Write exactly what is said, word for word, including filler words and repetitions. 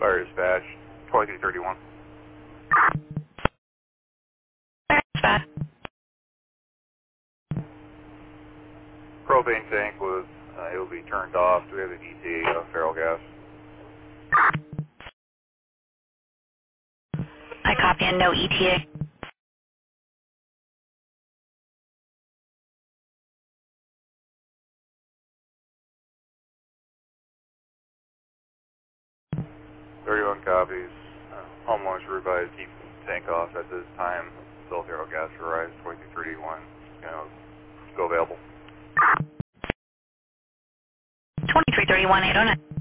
Fire dispatch, twenty-three thirty-one. Dispatch. Propane tank was, uh, it will be turned off. Do we have an E T A of feral gas? I copy and no E T A. thirty-one copies. Uh, homeowners were advised to keep tank off at this time until feral gas arrives. twenty-three thirty-one. You know, go available. twenty-three thirty-one, eight oh nine.